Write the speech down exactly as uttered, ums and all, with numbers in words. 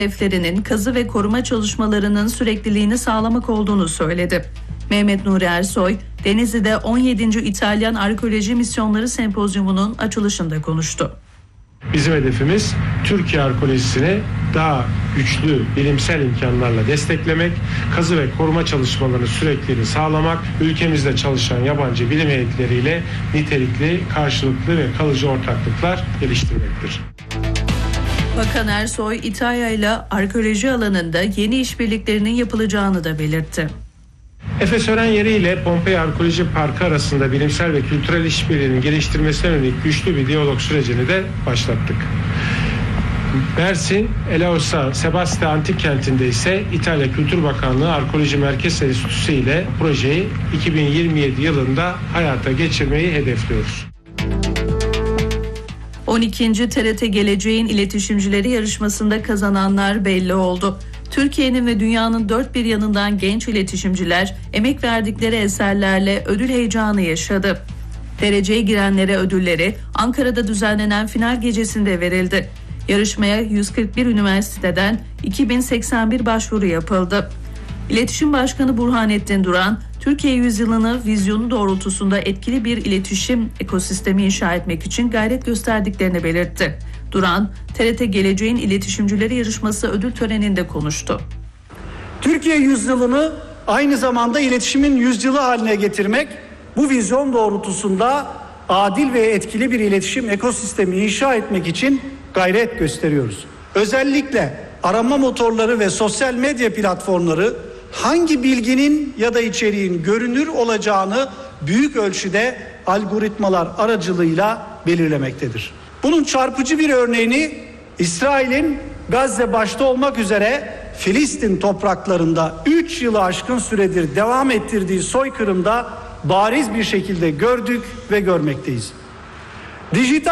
hedeflerinin kazı ve koruma çalışmalarının sürekliliğini sağlamak olduğunu söyledi. Mehmet Nuri Ersoy, Denizli'de on yedinci İtalyan Arkeoloji Misyonları Sempozyumu'nun açılışında konuştu. Bizim hedefimiz Türkiye arkeolojisini daha güçlü bilimsel imkanlarla desteklemek, kazı ve koruma çalışmalarının sürekliliğini sağlamak, ülkemizde çalışan yabancı bilim heyetleriyle nitelikli, karşılıklı ve kalıcı ortaklıklar geliştirmektir. Bakan Ersoy, İtalya ile arkeoloji alanında yeni işbirliklerinin yapılacağını da belirtti. Efes Ören Yeri ile Pompei Arkeoloji Parkı arasında bilimsel ve kültürel işbirliğinin geliştirmesine yönelik güçlü bir diyalog sürecini de başlattık. Mersin, Elausa, Sebaste Antik Kenti'nde ise İtalya Kültür Bakanlığı Arkeoloji Merkez Enstitüsü ile projeyi iki bin yirmi yedi yılında hayata geçirmeyi hedefliyoruz. on ikinci T R T Geleceğin İletişimcileri yarışmasında kazananlar belli oldu. Türkiye'nin ve dünyanın dört bir yanından genç iletişimciler emek verdikleri eserlerle ödül heyecanı yaşadı. Dereceye girenlere ödülleri Ankara'da düzenlenen final gecesinde verildi. Yarışmaya yüz kırk bir üniversiteden iki bin seksen bir başvuru yapıldı. İletişim Başkanı Burhanettin Duran, Türkiye yüzyılını vizyonu doğrultusunda etkili bir iletişim ekosistemi inşa etmek için gayret gösterdiklerini belirtti. Duran, T R T Geleceğin İletişimcileri Yarışması ödül töreninde konuştu. Türkiye yüzyılını aynı zamanda iletişimin yüzyılı haline getirmek, bu vizyon doğrultusunda adil ve etkili bir iletişim ekosistemi inşa etmek için gayret gösteriyoruz. Özellikle arama motorları ve sosyal medya platformları hangi bilginin ya da içeriğin görünür olacağını büyük ölçüde algoritmalar aracılığıyla belirlemektedir. Bunun çarpıcı bir örneğini İsrail'in Gazze başta olmak üzere Filistin topraklarında üç yılı aşkın süredir devam ettirdiği soykırımda bariz bir şekilde gördük ve görmekteyiz. Dijital